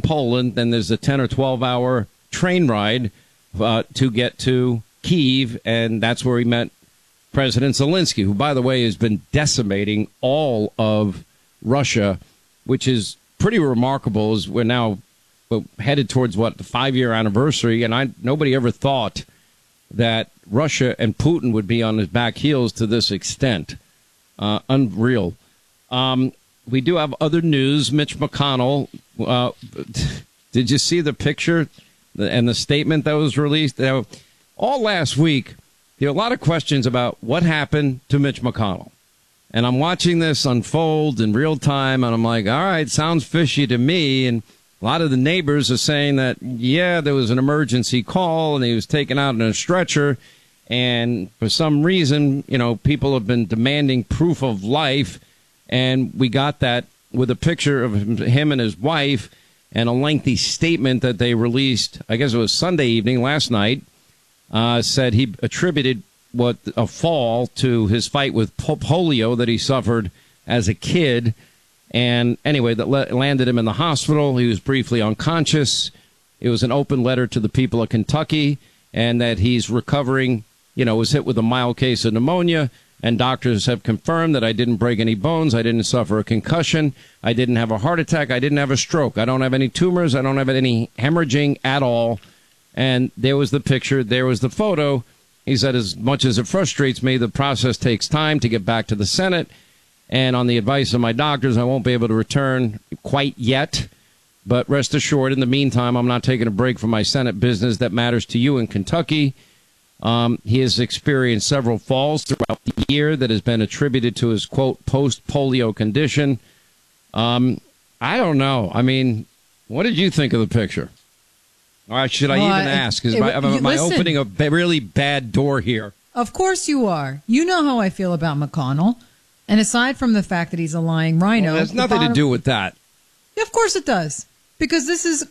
Poland. Then there's a 10 or 12-hour train ride to get to Kyiv, and that's where he met President Zelensky, who, by the way, has been decimating all of Russia, which is pretty remarkable as we're now headed towards, the 5-year anniversary. And nobody ever thought that Russia and Putin would be on his back heels to this extent. Unreal. We do have other news. Mitch McConnell, did you see the picture and the statement that was released? All last week, there were a lot of questions about what happened to Mitch McConnell. And I'm watching this unfold in real time, and I'm like, all right, sounds fishy to me. And a lot of the neighbors are saying that, yeah, there was an emergency call, and he was taken out in a stretcher. And for some reason, people have been demanding proof of life. And we got that with a picture of him and his wife and a lengthy statement that they released, I guess it was Sunday evening, last night, said he attributed a fall to his fight with polio that he suffered as a kid. And anyway, that landed him in the hospital. He was briefly unconscious. It was an open letter to the people of Kentucky, and that he's recovering, was hit with a mild case of pneumonia. And doctors have confirmed that I didn't break any bones. I didn't suffer a concussion. I didn't have a heart attack. I didn't have a stroke. I don't have any tumors. I don't have any hemorrhaging at all. And there was the picture. There was the photo. He said, as much as it frustrates me, the process takes time to get back to the Senate. And on the advice of my doctors, I won't be able to return quite yet. But rest assured, in the meantime, I'm not taking a break from my Senate business that matters to you in Kentucky. He has experienced several falls throughout the year that has been attributed to his, quote, post-polio condition. I don't know. I mean, what did you think of the picture? Or should I even ask? Am I opening a really bad door here? Of course you are. You know how I feel about McConnell. And aside from the fact that he's a lying rhino... Well, it has nothing to do with that. Yeah, of course it does. Because this is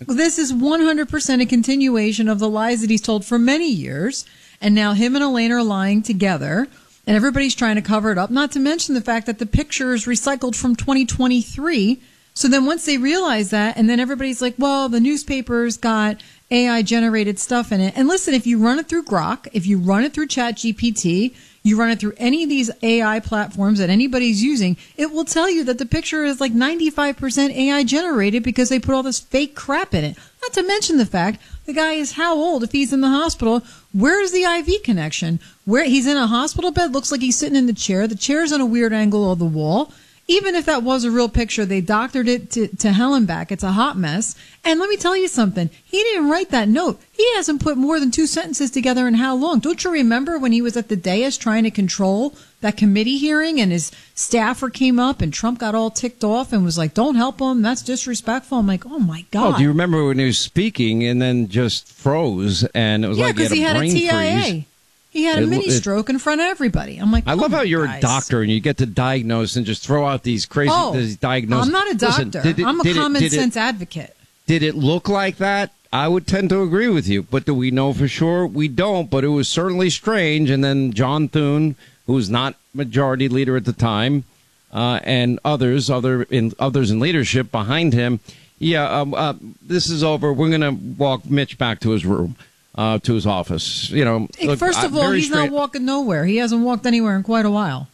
100% a continuation of the lies that he's told for many years. And now him and Elaine are lying together. And everybody's trying to cover it up. Not to mention the fact that the picture is recycled from 2023. So then once they realize that, and then everybody's like, well, the newspaper's got AI-generated stuff in it. And listen, if you run it through Grok, if you run it through ChatGPT, you run it through any of these AI platforms that anybody's using, it will tell you that the picture is like 95% AI-generated because they put all this fake crap in it. Not to mention the fact the guy is how old if he's in the hospital? Where is the IV connection? Where he's in a hospital bed, looks like he's sitting in the chair. The chair's on a weird angle of the wall. Even if that was a real picture, they doctored it to hell and back. It's a hot mess. And let me tell you something. He didn't write that note. He hasn't put more than 2 sentences together in how long? Don't you remember when he was at the dais trying to control that committee hearing and his staffer came up and Trump got all ticked off and was like, don't help him. That's disrespectful. I'm like, oh, my God. Oh, do you remember when he was speaking and then just froze and it was like he had a brain freeze? He had a mini stroke in front of everybody. I'm like, I love how you're a doctor and you get to diagnose and just throw out these crazy diagnoses. I'm not a doctor. I'm a common sense advocate. Did it look like that? I would tend to agree with you. But do we know for sure? We don't. But it was certainly strange. And then John Thune, who was not majority leader at the time, and others in leadership behind him. Yeah, this is over. We're going to walk Mitch back to his room. To his office. Look, first of all, he's not walking nowhere. He hasn't walked anywhere in quite a while.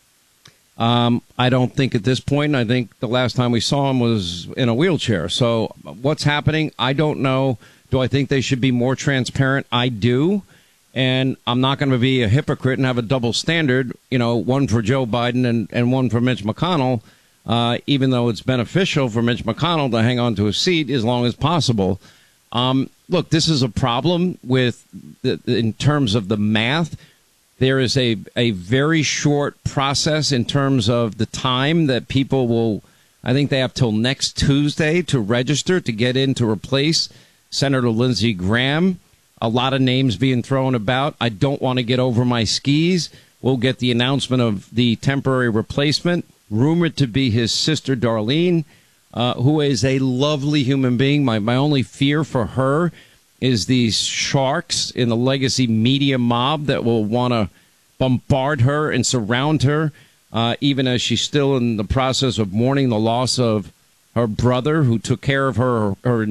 I don't think at this point. I think the last time we saw him was in a wheelchair. So what's happening? I don't know. Do I think they should be more transparent? I do. And I'm not going to be a hypocrite and have a double standard, one for Joe Biden and one for Mitch McConnell, even though it's beneficial for Mitch McConnell to hang on to a seat as long as possible. Look, this is a problem in terms of the math. There is a very short process in terms of the time that people will, I think they have till next Tuesday to register to get in to replace Senator Lindsey Graham. A lot of names being thrown about. I don't want to get over my skis. We'll get the announcement of the temporary replacement, rumored to be his sister Darlene, who is a lovely human being. My only fear for her is these sharks in the legacy media mob that will want to bombard her and surround her, even as she's still in the process of mourning the loss of her brother who took care of her